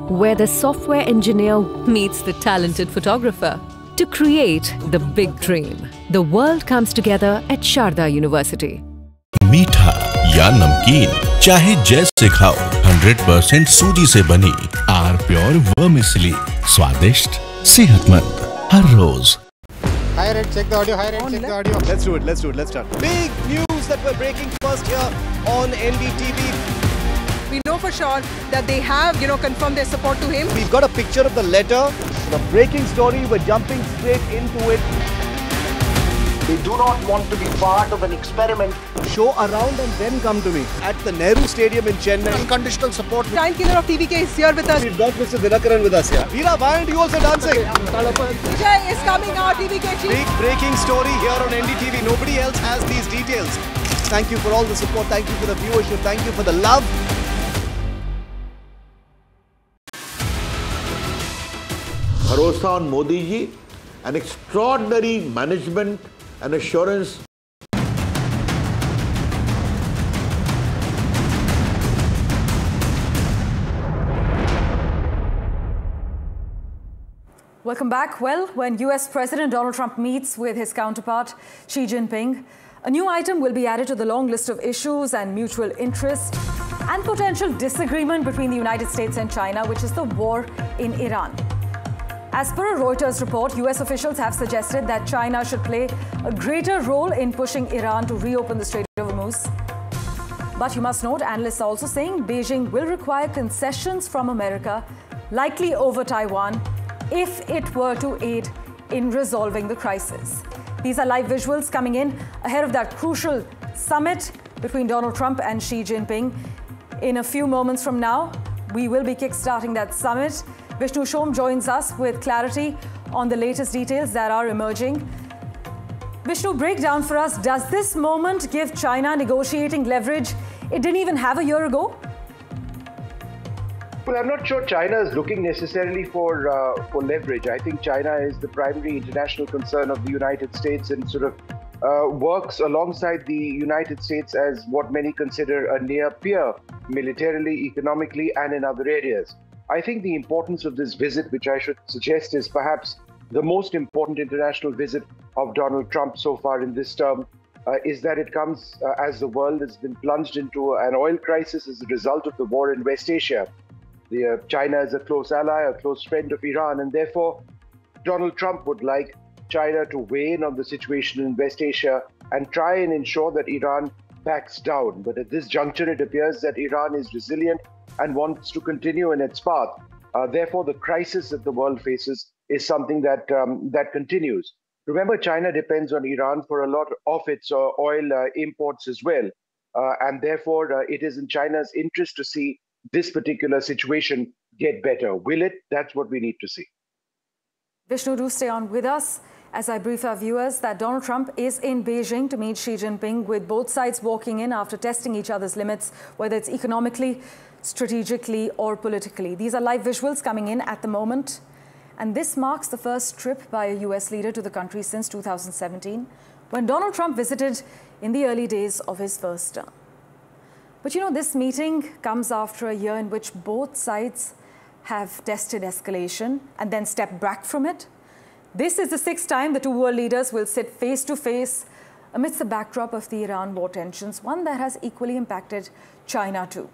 where the software engineer meets the talented photographer to create the big dream. The world comes together at Sharda University. मीठा या नमकीन, चाहे जैसे खाओ, 100% सूजी से बनी आर प्योर वर्मिसेली, स्वादिष्ट, सेहतमंद, हर रोज। Hi Red, check the audio. Hi Red, check the audio. Let's do it. Let's start. Big news that we're breaking first here on NDTV. We know for sure that they have, confirmed their support to him. We've got a picture of the letter, the breaking story. We're jumping straight into it. They do not want to be part of an experiment. Show around and then come to me at the Nehru Stadium in Chennai. Unconditional support. Time killer of TVK is here with us. We've got Mr. Dinakaran with us here. Veera, why aren't you also dancing? Vijay is coming out, TVK chief. Big breaking story here on NDTV. Nobody else has these details. Thank you for all the support. Thank you for the viewership. Thank you for the love. Bharosa on Modi ji, an extraordinary management and assurance. Welcome back. Well, when US President Donald Trump meets with his counterpart Xi Jinping, a new item will be added to the long list of issues and mutual interest and potential disagreement between the United States and China, which is the war in Iran. As per a Reuters report, US officials have suggested that China should play a greater role in pushing Iran to reopen the Strait of Hormuz. But you must note, analysts are also saying Beijing will require concessions from America, likely over Taiwan, if it were to aid in resolving the crisis. These are live visuals coming in ahead of that crucial summit between Donald Trump and Xi Jinping. In a few moments from now, we will be kickstarting that summit. Vishnu Shom joins us with clarity on the latest details that are emerging. Vishnu, break down for us, does this moment give China negotiating leverage it didn't even have a year ago? Well, I'm not sure China is looking necessarily for leverage. I think China is the primary international concern of the United States and sort of works alongside the United States as what many consider a near peer, militarily, economically, and in other areas. I think the importance of this visit, which I should suggest is perhaps the most important international visit of Donald Trump so far in this term, is that it comes as the world has been plunged into an oil crisis as a result of the war in West Asia. China is a close ally, a close friend of Iran, and therefore Donald Trump would like China to weigh in on the situation in West Asia and try and ensure that Iran backs down. But at this juncture, it appears that Iran is resilient and wants to continue in its path. Therefore, the crisis that the world faces is something that continues. Remember, China depends on Iran for a lot of its oil imports as well. And therefore, it is in China's interest to see this particular situation get better. Will it? That's what we need to see. Vishnu, do stay on with us as I brief our viewers that Donald Trump is in Beijing to meet Xi Jinping, with both sides walking in after testing each other's limits, whether it's economically, strategically, or politically. These are live visuals coming in at the moment. And this marks the first trip by a US leader to the country since 2017, when Donald Trump visited in the early days of his first term. But this meeting comes after a year in which both sides have tested escalation and then stepped back from it. This is the sixth time the two world leaders will sit face to face amidst the backdrop of the Iran war tensions, one that has equally impacted China too.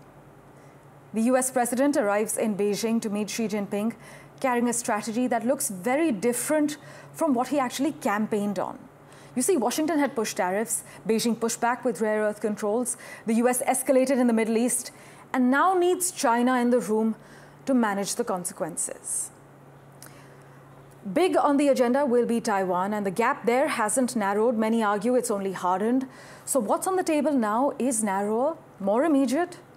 The US president arrives in Beijing to meet Xi Jinping, carrying a strategy that looks very different from what he actually campaigned on. You see, Washington had pushed tariffs, Beijing pushed back with rare earth controls, the US escalated in the Middle East, and now needs China in the room to manage the consequences. Big on the agenda will be Taiwan, and the gap there hasn't narrowed. Many argue it's only hardened. So what's on the table now is narrower, more immediate,